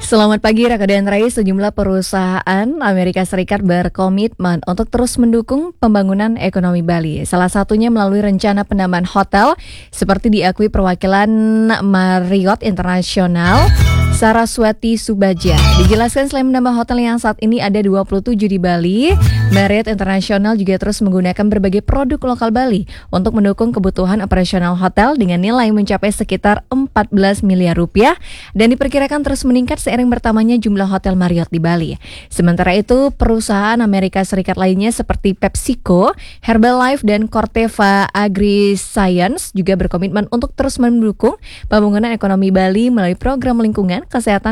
Selamat pagi Raka dan Rai. Sejumlah perusahaan Amerika Serikat berkomitmen untuk terus mendukung pembangunan ekonomi Bali. Salah satunya melalui rencana penambahan hotel seperti diakui perwakilan Marriott International Saraswati Subaja. Dijelaskan selain menambah hotel yang saat ini ada 27 di Bali, Marriott International juga terus menggunakan berbagai produk lokal Bali untuk mendukung kebutuhan operasional hotel dengan nilai mencapai sekitar 14 miliar rupiah dan diperkirakan terus meningkat seiring bertambahnya jumlah hotel Marriott di Bali. Sementara itu, perusahaan Amerika Serikat lainnya seperti PepsiCo, Herbalife, dan Corteva Agriscience juga berkomitmen untuk terus mendukung pembangunan ekonomi Bali melalui program lingkungan, kesehatan,